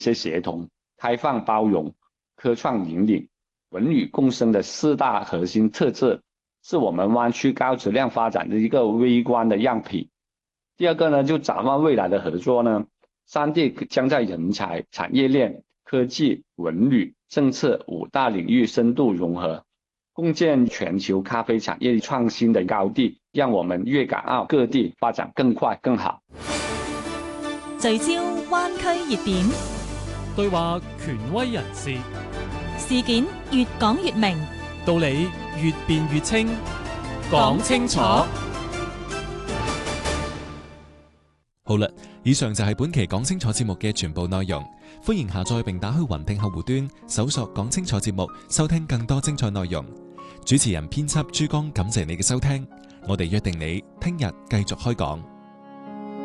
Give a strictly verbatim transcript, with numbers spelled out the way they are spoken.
些协同、开放包容、科创引领、文旅共生的四大核心特质，是我们湾区高质量发展的一个微观的样品。第二个呢，就展望未来的合作呢，三地将在人才、产业链、科技、文旅、政策五大领域深度融合，共建全球咖啡产业创新的高地，让我们粤港澳各地发展更快更好。 聚焦灣區熱點， 對話權威人士， 事件越講越明， 道理越辯越清，講清楚。 好啦，以上就係本期講清楚節目嘅全部內容。歡迎下載並打開雲聽客戶端，搜索講清楚節目，收聽更多精彩內容。主持人編輯珠江，感謝你嘅收聽，我哋約定你聽日繼續開講。